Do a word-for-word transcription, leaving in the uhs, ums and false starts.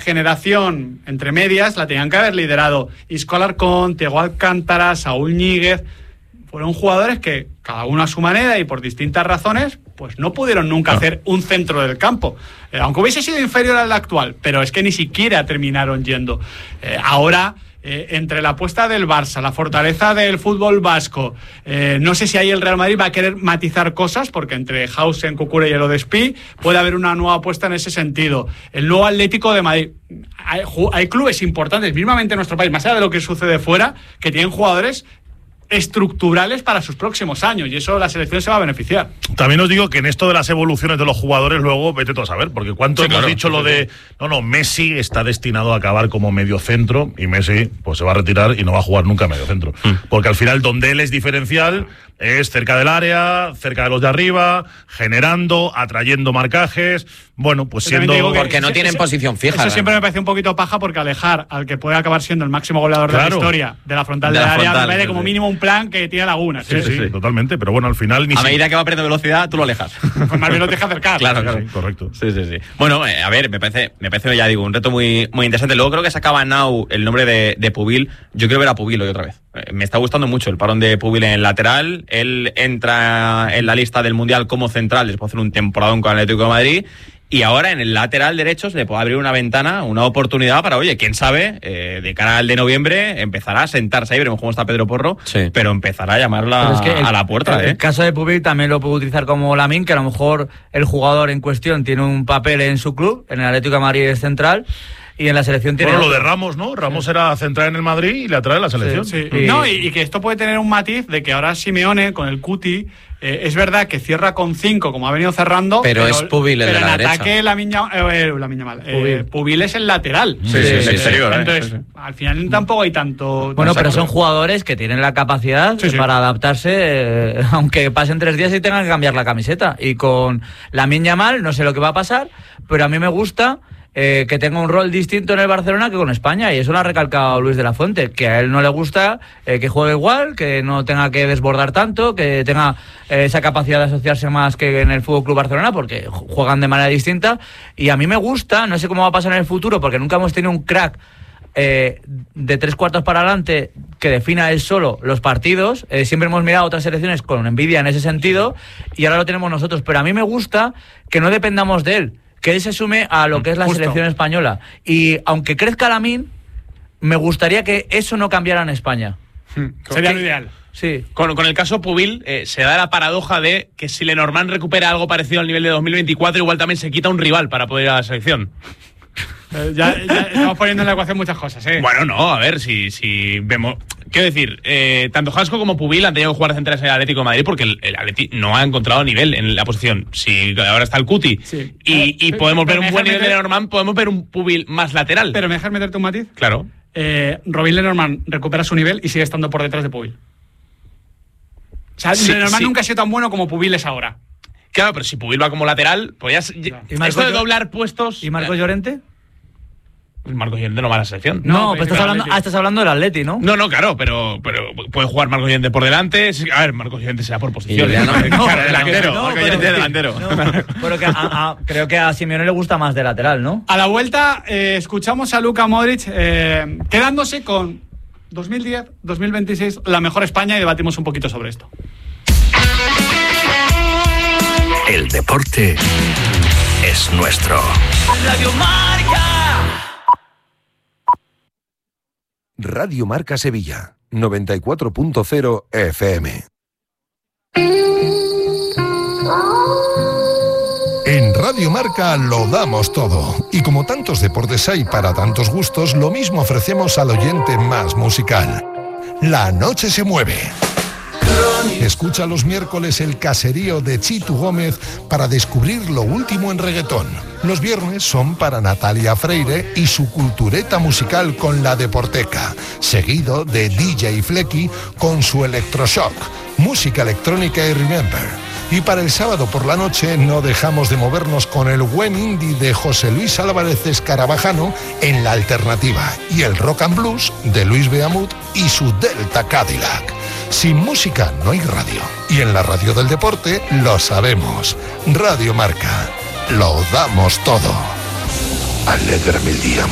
generación entre medias la tenían que haber liderado Isco Alarcón, Thiago Alcántara, Saúl Ñíguez. Fueron jugadores que, cada uno a su manera y por distintas razones, pues no pudieron nunca no. hacer un centro del campo. Eh, aunque hubiese sido inferior al actual, pero es que ni siquiera terminaron yendo. Eh, ahora, eh, entre la apuesta del Barça, la fortaleza del fútbol vasco, eh, no sé si ahí el Real Madrid va a querer matizar cosas, porque entre Hausen, Cucurella y Lodespí puede haber una nueva apuesta en ese sentido. El nuevo Atlético de Madrid. Hay, hay clubes importantes, mismamente en nuestro país, más allá de lo que sucede fuera, que tienen jugadores estructurales para sus próximos años, y eso la selección se va a beneficiar. También os digo que en esto de las evoluciones de los jugadores, luego vete todo a saber, porque cuánto sí, hemos claro, dicho sí, lo sí. de no, no, Messi está destinado a acabar como medio centro, y Messi pues se va a retirar y no va a jugar nunca medio centro, mm. porque al final donde él es diferencial es cerca del área, cerca de los de arriba, generando, atrayendo marcajes, bueno, pues siendo... Porque no ese, tienen ese, posición fija. Eso siempre me parece un poquito paja, porque alejar al que puede acabar siendo el máximo goleador claro. de la historia de la frontal de, de la área, frontal, me parece sí, como sí. mínimo un plan que tiene lagunas. Sí, sí, sí, sí, totalmente, pero bueno, al final... Ni a si... medida que va perdiendo velocidad, tú lo alejas. Pues más bien lo deja acercar. Claro, sí, claro. Sí, correcto. Sí, sí, sí. Bueno, eh, a ver, me parece, me parece, ya digo, un reto muy, muy interesante. Luego creo que sacaba Nau el nombre de, de Pubil. Yo quiero ver a Pubil hoy otra vez. Eh, me está gustando mucho el parón de Pubil en el lateral. Él entra en la lista del Mundial como central después de hacer un temporadón con el Atlético de Madrid. Y ahora en el lateral derecho se le puede abrir una ventana, una oportunidad para, oye, quién sabe, eh, de cara al de noviembre empezará a sentarse ahí, veremos cómo está Pedro Porro, sí. pero empezará a llamarla es que el, a la puerta. El, ¿eh? el caso de Pubil también lo puede utilizar como Lamine, que a lo mejor el jugador en cuestión tiene un papel en su club, en el Atlético de Madrid es central, y en la selección tiene... Bueno, lo de Ramos, ¿no? Ramos sí. era central en el Madrid y le atrae la selección. Sí, sí. Y... No, y, y que esto puede tener un matiz de que ahora Simeone, con el Cuti, eh, es verdad que cierra con cinco, como ha venido cerrando, pero, pero es Pubil el pero de la en derecha. ataque la miña, eh, la miña mal. Eh, Pubil es el lateral. Sí, sí, sí, sí, exterior, Entonces, sí, sí. al final tampoco hay tanto... Bueno, pero son creo. jugadores que tienen la capacidad sí, sí. para adaptarse, eh, aunque pasen tres días y tengan que cambiar la camiseta. Y con Lamine Yamal, no sé lo que va a pasar, pero a mí me gusta... Eh, que tenga un rol distinto en el Barcelona que con España, y eso lo ha recalcado Luis de la Fuente, que a él no le gusta eh, que juegue igual, que no tenga que desbordar tanto, que tenga eh, esa capacidad de asociarse más que en el F C Barcelona, porque juegan de manera distinta, y a mí me gusta, no sé cómo va a pasar en el futuro, porque nunca hemos tenido un crack eh, de tres cuartos para adelante que defina él solo los partidos. Eh, siempre hemos mirado a otras selecciones con envidia en ese sentido, y ahora lo tenemos nosotros, pero a mí me gusta que no dependamos de él, que él se sume a lo que es la Justo. selección española. Y aunque crezca Lamine, me gustaría que eso no cambiara en España. Hmm. Sería lo ideal. Sí. Con, con el caso Pubil, eh, se da la paradoja de que si Lenormand recupera algo parecido al nivel de dos mil veinticuatro, igual también se quita un rival para poder ir a la selección. Eh, ya, ya estamos poniendo en la ecuación muchas cosas, ¿eh? Bueno, no, a ver, si, si vemos... Quiero decir, eh, tanto Jasco como Pubil han tenido que jugar centrales en el Atlético de Madrid porque el, el Atleti no ha encontrado nivel en la posición. Si ahora está el Cuti sí. y, y podemos ver un buen nivel meter... de Lenormand, podemos ver un Pubil más lateral. Pero me dejas meterte un matiz. Claro. Eh, Robin Lenormand recupera su nivel y sigue estando por detrás de Pubil. O sea, sí, Lenormand sí. nunca ha sido tan bueno como Pubil es ahora. Claro, pero si Pubil va como lateral, pues ya... ya ¿Y esto de doblar puestos... ¿Y Marcos Llorente? Pues Marcos Llorente no va a la selección. No, no pero estás hablando, ah, estás hablando del Atleti, ¿no? No, no, claro, pero, pero puede jugar Marcos Llorente por delante. A ver, Marcos Llorente será por posición. Ya no, no, claro, delantero. No, Marcos Llorente delantero. No, pero que a, a, creo que a Simeone le gusta más de lateral, ¿no? A la vuelta eh, escuchamos a Luka Modric eh, quedándose con dos mil diez, dos mil veintiséis, la mejor España, y debatimos un poquito sobre esto. El deporte es nuestro. Radio Marca. Radio Marca Sevilla, noventa y cuatro punto cero F M. En Radio Marca lo damos todo. Y como tantos deportes hay para tantos gustos, lo mismo ofrecemos al oyente más musical. La noche se mueve. Escucha los miércoles el caserío de Chitu Gómez para descubrir lo último en reggaetón. Los viernes son para Natalia Freire y su cultureta musical con la Deporteca, seguido de D J Flecky con su Electroshock, música electrónica y Remember. Y para el sábado por la noche no dejamos de movernos con el buen indie de José Luis Álvarez Escarabajano en La Alternativa y el rock and blues de Luis Beamut y su Delta Cadillac. Sin música no hay radio. Y en la radio del deporte lo sabemos. Radio Marca. Lo damos todo. Alégrame el día.